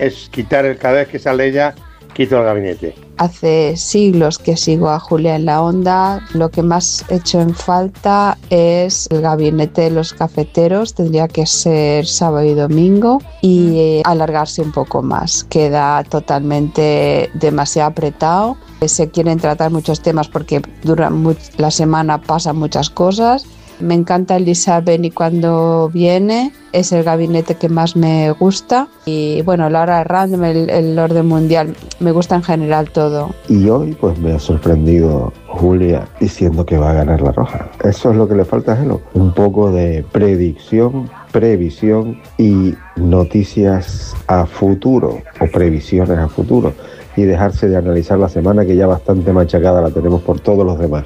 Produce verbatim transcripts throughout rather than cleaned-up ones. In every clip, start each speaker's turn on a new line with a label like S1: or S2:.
S1: es quitar, cada vez que sale ella, quito el gabinete.
S2: Hace siglos que sigo a Julia en la Onda. Lo que más he hecho en falta es el gabinete de los cafeteros. Tendría que ser sábado y domingo y eh, alargarse un poco más. Queda totalmente demasiado apretado. Se quieren tratar muchos temas porque durante much- la semana pasan muchas cosas. Me encanta Elisa Beni cuando viene, es el gabinete que más me gusta. Y bueno, la hora random, el, el orden mundial, me gusta en general todo.
S3: Y hoy pues me ha sorprendido Julia diciendo que va a ganar la Roja. Eso es lo que le falta a Gelo. Un poco de predicción, previsión y noticias a futuro o previsiones a futuro. Y dejarse de analizar la semana que ya bastante machacada la tenemos por todos los demás.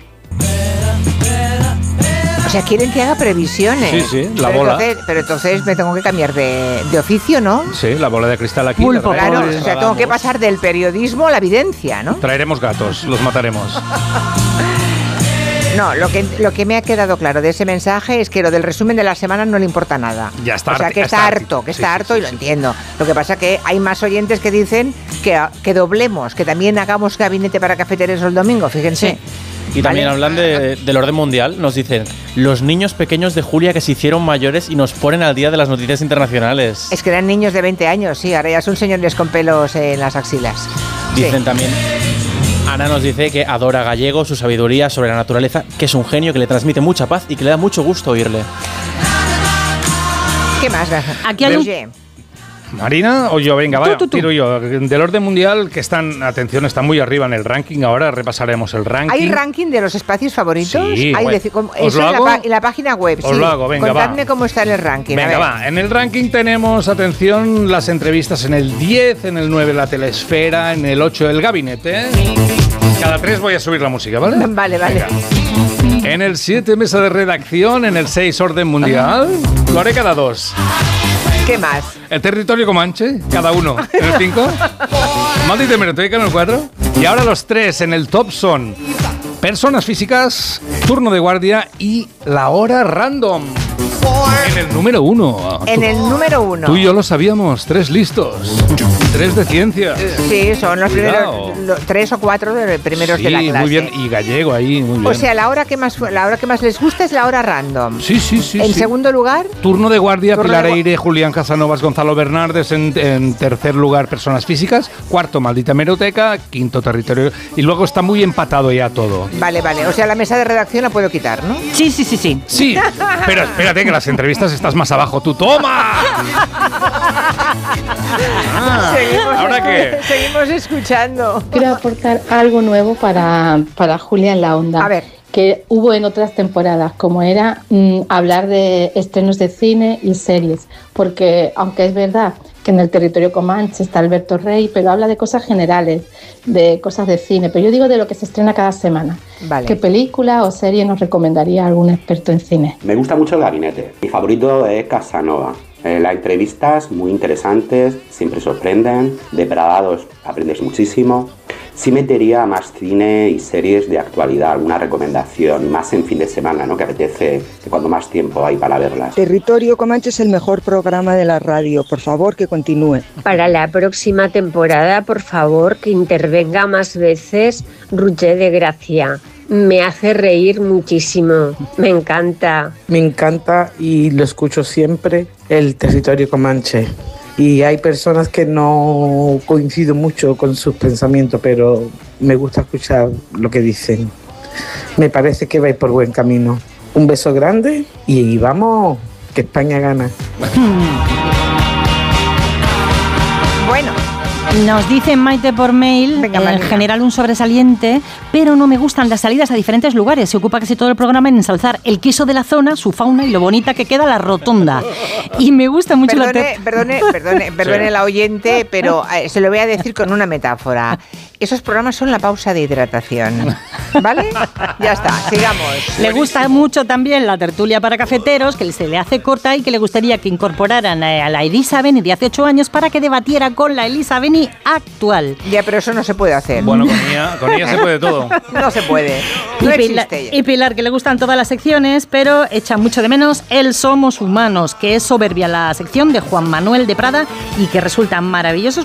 S4: O sea, quieren que haga previsiones.
S5: Sí, sí, la
S4: pero
S5: bola.
S4: Entonces, pero entonces me tengo que cambiar de, de oficio, ¿no?
S5: Sí, la bola de cristal aquí.
S4: Pulpo,
S5: la
S4: claro.
S5: traemos,
S4: O sea,
S5: la
S4: tengo que
S5: damos.
S4: pasar del periodismo a la evidencia, ¿no?
S5: Traeremos gatos, los mataremos.
S4: No, lo que, lo que me ha quedado claro de ese mensaje es que lo del resumen de la semana no le importa nada.
S5: Ya está
S4: O sea,
S5: harti-
S4: que está,
S5: está
S4: harto,
S5: hartito.
S4: que
S5: Sí,
S4: está
S5: sí,
S4: harto
S5: sí,
S4: y lo
S5: sí.
S4: entiendo. Lo que pasa es que hay más oyentes que dicen que, que doblemos, que también hagamos gabinete para cafeteros el domingo, fíjense.
S6: Y también
S4: ¿Vale?
S6: hablan de, del orden mundial, nos dicen los niños pequeños de Julia que se hicieron mayores y nos ponen al día de las noticias internacionales.
S4: Es que eran niños de veinte años, sí, ahora ya son señores con pelos en las axilas.
S6: Dicen
S4: Sí.
S6: también, Ana nos dice que adora a Gallego, su sabiduría sobre la naturaleza, que es un genio que le transmite mucha paz y que le da mucho gusto oírle.
S4: ¿Qué más?
S7: Aquí hay un-
S4: Oye,
S5: Marina o yo, venga,
S7: Tú,
S5: vaya,
S7: tú, tú.
S5: tiro yo. Del orden mundial, que están, atención, están muy arriba en el ranking. Ahora repasaremos el ranking.
S4: ¿hay ranking de los espacios favoritos?
S5: Sí,
S4: Hay
S5: bueno.
S4: deci- ¿cómo-
S5: ¿Os
S4: eso
S5: lo
S4: en la,
S5: hago?
S4: pa- en la página web,
S5: Os
S4: sí.
S5: lo hago, venga,
S4: Contadme
S5: va.
S4: cómo está en el ranking. a
S5: Venga,
S4: ver.
S5: va. En el ranking tenemos, atención, las entrevistas en el diez, en el nueve la telesfera, en el ocho el gabinete. Cada tres voy a subir la música, ¿vale?
S4: Vale, vale.
S5: Venga. En el siete mesa de redacción, en el seis orden mundial. Lo haré cada dos.
S4: ¿Qué más?
S5: El territorio Comanche, cada uno. En el cinco. Maldita Hemeroteca en el cuatro. Y ahora los tres en el top son personas físicas, turno de guardia y la hora random. En el número uno.
S4: En el número uno.
S5: Tú y yo lo sabíamos, tres listos. Tres de ciencia.
S4: Sí, son los
S5: Cuidado.
S4: primeros, lo- tres o cuatro de los primeros
S5: Sí,
S4: de la clase.
S5: muy bien. Y gallego ahí, muy bien.
S4: O sea, la hora que más la hora que más les gusta es la hora random.
S5: Sí, sí, sí.
S4: En
S5: sí.
S4: segundo lugar,
S5: Turno de guardia,
S4: Turno
S5: Pilar
S4: de gua-
S5: Eire, Julián Casanovas, Gonzalo Bernardes. En, en tercer lugar, personas físicas. Cuarto, maldita hemeroteca. Quinto, territorio. Y luego está muy empatado ya todo.
S4: vale, vale. O sea, la mesa de redacción la puedo quitar, ¿no?
S7: Sí, sí, sí, sí.
S5: Sí, pero espérate que las entrevistas estás más abajo. ¡Tú toma! Ah,
S4: seguimos,
S5: ¿ahora qué?
S4: seguimos escuchando.
S8: Quiero aportar algo nuevo para, para Julia en la Onda.
S4: A ver.
S8: Que hubo en otras temporadas, como era mm, hablar de estrenos de cine y series. Porque, aunque es verdad que en el territorio Comanche está Alberto Rey, pero habla de cosas generales, de cosas de cine. Pero yo digo de lo que se estrena cada semana.
S4: Vale.
S8: ¿Qué película o serie nos recomendaría algún experto en cine?
S9: Me gusta mucho el gabinete. Mi favorito es Casanova. Eh, las entrevistas muy interesantes, siempre sorprenden. De Bradados aprendes muchísimo. Sí metería más cine y series de actualidad, alguna recomendación, más en fin de semana, ¿no? Que apetece, que cuando más tiempo hay para verlas.
S10: Territorio Comanche es el mejor programa de la radio. Por favor, que continúe.
S11: Para la próxima temporada, por favor, que intervenga más veces Roger de Gracia. Me hace reír muchísimo. Me encanta.
S12: Me encanta y lo escucho siempre, el territorio Comanche. Y hay personas que no coincido mucho con sus pensamientos, pero me gusta escuchar lo que dicen. Me parece que vais por buen camino. Un beso grande y vamos, que España gana.
S4: Bueno,
S7: Nos dice Maite por mail,
S4: Venga,
S7: eh, en
S4: Marina.
S7: general un sobresaliente, pero no me gustan las salidas a diferentes lugares. Se ocupa casi todo el programa en ensalzar el queso de la zona, su fauna y lo bonita que queda la rotonda. Y me gusta mucho la...
S4: perdone,
S7: ter-
S4: perdone, perdone, perdone
S5: Sí.
S4: la oyente, pero eh, se lo voy a decir con una metáfora. Esos programas son la pausa de hidratación. ¿Vale? Ya está, sigamos.
S7: Le gusta mucho también la tertulia para cafeteros, que se le hace corta y que le gustaría que incorporaran a la Elisa Beni de hace ocho años para que debatiera con la Elisa Beni actual.
S4: Ya, pero eso no se puede hacer.
S5: Bueno, con ella, con ella se puede todo.
S4: No se puede. No
S7: y, Pilar,
S4: existe.
S7: y Pilar, que le gustan todas las secciones, pero echa mucho de menos el Somos Humanos, que es soberbia la sección de Juan Manuel de Prada y que resulta maravilloso